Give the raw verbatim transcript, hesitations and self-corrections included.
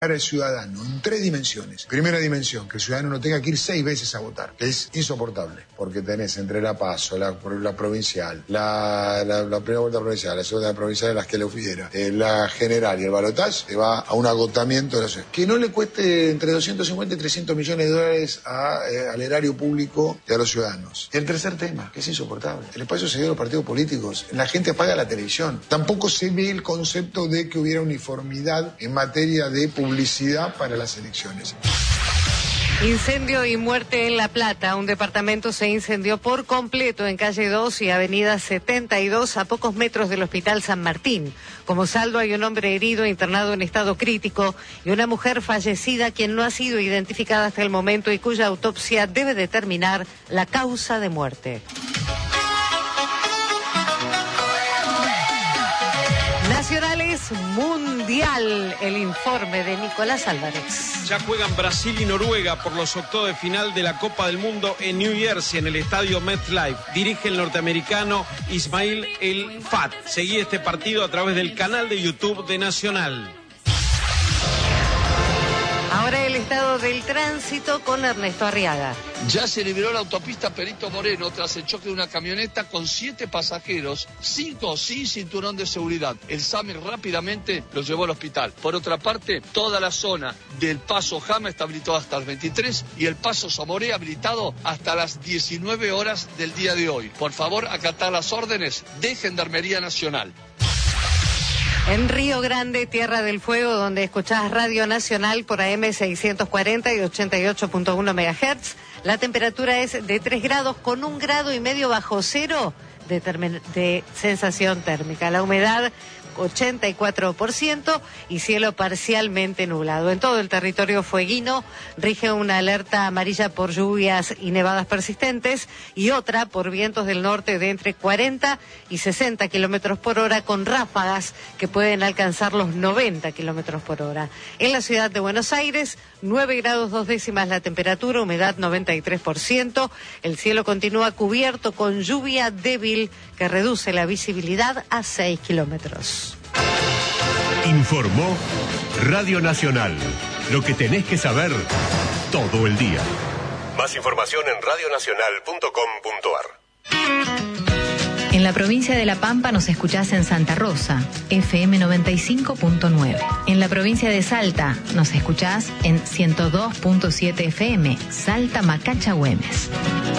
Para el ciudadano en tres dimensiones. Primera dimensión, que el ciudadano no tenga que ir seis veces a votar, que es insoportable, porque tenés entre la PASO, la, la provincial, la, la, la primera vuelta provincial, la segunda provincial, las que lo hubiera, eh, la general y el balotaje, te va a un agotamiento de los... Que no le cueste entre doscientos cincuenta y trescientos millones de dólares a, eh, al erario público y a los ciudadanos. Y el tercer tema, que es insoportable, el espacio cedido a los partidos políticos. La gente apaga la televisión. Tampoco se ve el concepto de que hubiera uniformidad en materia de publicidad publicidad para las elecciones. Incendio y muerte en La Plata. Un departamento se incendió por completo en calle dos y avenida setenta y dos, a pocos metros del Hospital San Martín. Como saldo hay un hombre herido internado en estado crítico y una mujer fallecida quien no ha sido identificada hasta el momento y cuya autopsia debe determinar la causa de muerte. Nacionales Mundial, el informe de Nicolás Álvarez. Ya juegan Brasil y Noruega por los octavos de final de la Copa del Mundo en New Jersey, en el estadio MetLife. Dirige el norteamericano Ismail El Fat. Seguí este partido a través del canal de YouTube de Nacional. Ahora el estado del tránsito con Ernesto Arriaga. Ya se liberó la autopista Perito Moreno tras el choque de una camioneta con siete pasajeros, cinco sin cinturón de seguridad. El SAMI rápidamente los llevó al hospital. Por otra parte, toda la zona del Paso Jama está habilitada hasta las veintitrés y el Paso Zamoré habilitado hasta las diecinueve horas del día de hoy. Por favor, acatar las órdenes de Gendarmería Nacional. En Río Grande, Tierra del Fuego, donde escuchás Radio Nacional por A M seiscientos cuarenta y ochenta y ocho punto uno megahertz, la temperatura es de tres grados con un grado y medio bajo cero de, de sensación térmica. La humedad ochenta y cuatro por ciento y cielo parcialmente nublado. En todo el territorio fueguino rige una alerta amarilla por lluvias y nevadas persistentes y otra por vientos del norte de entre cuarenta y sesenta kilómetros por hora con ráfagas que pueden alcanzar los noventa kilómetros por hora. En la ciudad de Buenos Aires, nueve grados dos décimas la temperatura, humedad noventa y tres por ciento. El cielo continúa cubierto con lluvia débil que reduce la visibilidad a seis kilómetros. Informó Radio Nacional. Lo que tenés que saber todo el día. Más información en radio nacional punto com punto ar. En la provincia de La Pampa nos escuchás en Santa Rosa, F M noventa y cinco punto nueve. En la provincia de Salta nos escuchás en ciento dos punto siete F M, Salta Macacha Güemes.